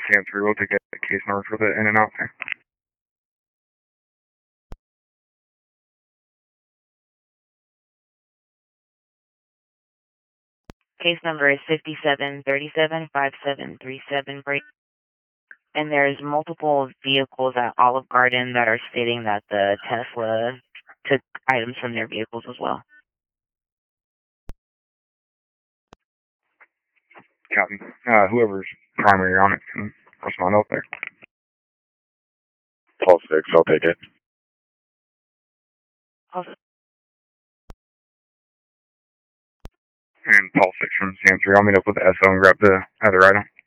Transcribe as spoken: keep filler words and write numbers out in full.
Sam three, we'll take a case number for the in and out there. Case number is fifty-seven thirty-seven five seven three seven. And there's multiple vehicles at Olive Garden that are stating that the Tesla took items from their vehicles as well. Copy. Uh, whoever's primary on it can respond out there. Paul six, I'll take it. Also, and Paul six from Sam three, I'll meet up with the S O and grab the other item.